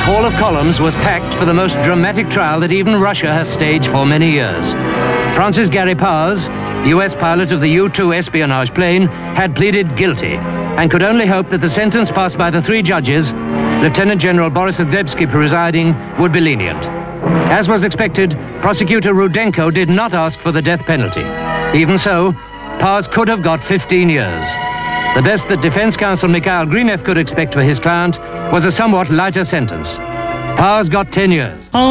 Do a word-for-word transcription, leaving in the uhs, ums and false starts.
Hall of Columns was packed for the most dramatic trial that even Russia has staged for many years. Francis Gary Powers, U S pilot of the U two espionage plane, had pleaded guilty and could only hope that the sentence passed by the three judges, Lieutenant General Boris Agdebsky presiding, would be lenient. As was expected, prosecutor Rudenko did not ask for the death penalty. Even so, Powers could have got fifteen years. The best that defense counsel Mikhail Grinev could expect for his client was a somewhat lighter sentence. Powers got ten years.